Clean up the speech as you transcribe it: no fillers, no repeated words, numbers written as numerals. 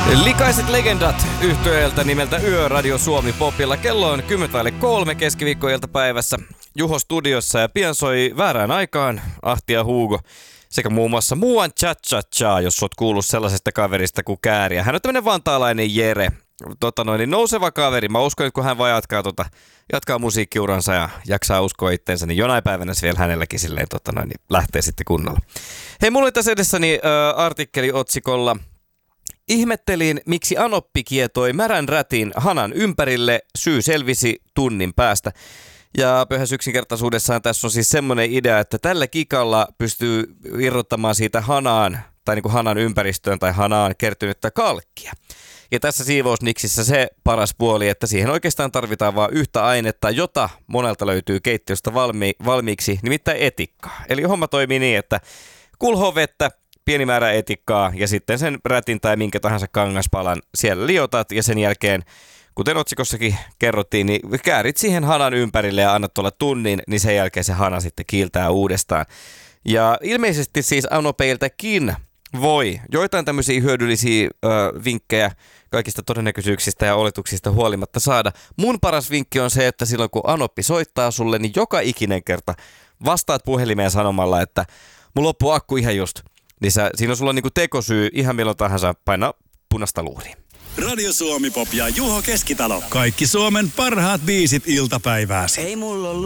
Likaiset legendat yhtyeeltä nimeltä Yöradio Suomi Popilla. Kello on 10:03 keskiviikkoiltapäivässä Juho studiossa ja pian soi väärään aikaan Ahti ja Hugo sekä muun muassa Muuan Cha-Cha-Cha, jos oot kuullut sellaisesta kaverista kuin Kääriä. Hän on tämmönen vantaalainen Jere, nouseva kaveri. Mä uskon, että kun hän vaan jatkaa musiikkiuransa ja jaksaa uskoa itteensä, niin jonain päivänä se vielä hänelläkin silleen, lähtee sitten kunnolla. Hei, mulla oli tässä edessäni artikkeli otsikolla "Ihmettelin, miksi Anoppi kietoi märän rätin hanan ympärille, syy selvisi tunnin päästä." Ja pöhäs yksinkertaisuudessaan tässä on siis semmoinen idea, että tällä kikalla pystyy irrottamaan siitä hanaan, tai niin kuin hanan ympäristöön tai hanaan kertynyttä kalkkia. Ja tässä siivousniksissä se paras puoli, että siihen oikeastaan tarvitaan vain yhtä ainetta, jota monelta löytyy keittiöstä valmiiksi, nimittäin etikkaa. Eli homma toimii niin, että kulhovettä, pieni määrä etikkaa ja sitten sen rätin tai minkä tahansa kangaspalan siellä liotat ja sen jälkeen, kuten otsikossakin kerrottiin, niin käärit siihen hanan ympärille ja annat tuolla tunnin, niin sen jälkeen se hana sitten kiiltää uudestaan. Ja ilmeisesti siis Anopeiltäkin voi joitain tämmöisiä hyödyllisiä vinkkejä kaikista todennäköisyyksistä ja oletuksista huolimatta saada. Mun paras vinkki on se, että silloin kun Anoppi soittaa sulle, niin joka ikinen kerta vastaat puhelimeen sanomalla, että mun loppuu akku ihan just. Niin siinä on sulla niinku tekosyy ihan milloin tahansa painaa punaista luuriin. Radio Suomi Pop ja Juho Keskitalo. Kaikki Suomen parhaat biisit iltapäivääsi. Ei mulla ollut